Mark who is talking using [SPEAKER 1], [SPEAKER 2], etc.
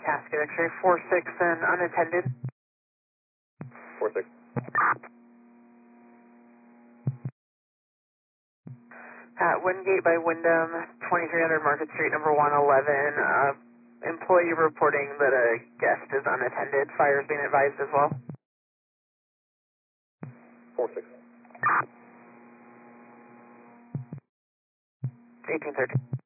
[SPEAKER 1] Casket X-ray 46 and unattended.
[SPEAKER 2] 46.
[SPEAKER 1] At Wingate by Wyndham, 2300 Market Street, number 111. Employee reporting that a guest is unattended. Fire is being advised as well.
[SPEAKER 2] 46.
[SPEAKER 1] 1813.